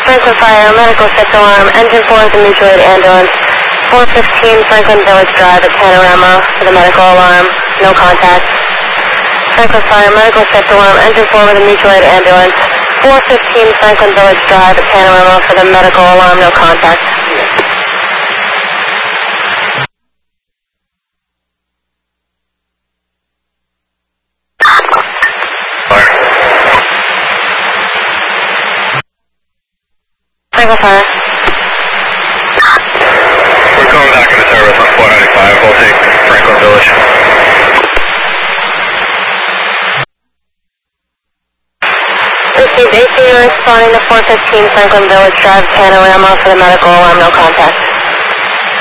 Franklin Fire, medical shift alarm, engine 4 is a mutual aid ambulance. 415 Franklin Village Drive at Panorama for the medical alarm, no contact. Franklin Fire, medical shift alarm, engine 4 with a mutual aid ambulance. 415 Franklin Village Drive at Panorama for the medical alarm, no contact. Franklin Fire. We're going back into service on 495. We'll take Franklin Village. Received AC responding to 415 Franklin Village Drive, Panorama for the medical alarm, no contact.